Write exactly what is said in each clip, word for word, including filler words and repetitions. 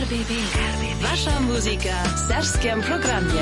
R B B. Wasza muzyka w serbskim programie.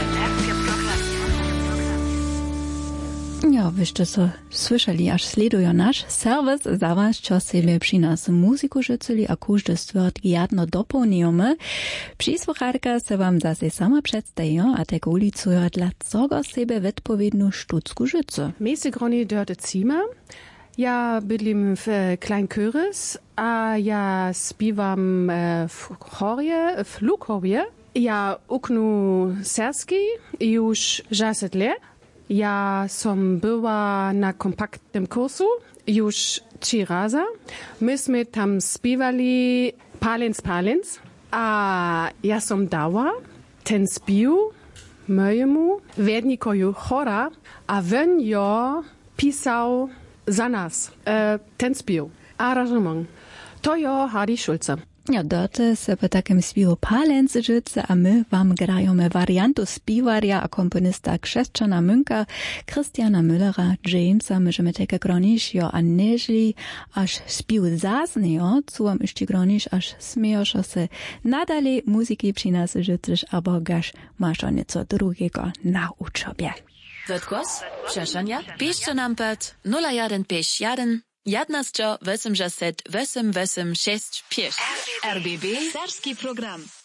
Ja, wyście co słyszeli, aż sledują nasz serwis za was, co sobie przy nas muzyku życzyli, a każdy stwierd jedno dopełniamy. Przysłucharka se wam zase sama przedstawią, a tego ulicują dla czego sobie odpowiednią sztuczku życzy. My se groni dörte Zima. Ja bydlim w Kleinköris, a ja śpiewam w chorze, w Lukowie. Ja uknu serski już sześć lat. Ja som była na kompaktnym kursu już trzy razy. Myśmy tam śpiewali Palens Palens, a ja som dała ten śpiew mojemu wernikoju chora, a on jo pisał za nas e, ten śpiew, aranżement. To jo Hardy Schulze. Ja, dote se po takim śpiewu Palens życzy, a my wam grajemy wariantu śpiewarja a komponista Krzeszczana Münka, Christiana Müllera, Jamesa, myśmy takie gronisz jo a neżli, aż śpiew zaznejo, co wam jeszcze gronisz, aż smiejoszo se nadali muzyki przy nas życzysz, albo gasz masz o nieco drugiego na uczobie. Wytkos? Przeszania? Piszcie nam pod nula jeden pięć jeden jedenaście osiemdziesiąt osiem osiem sześć pięć. R B B. Serbski program.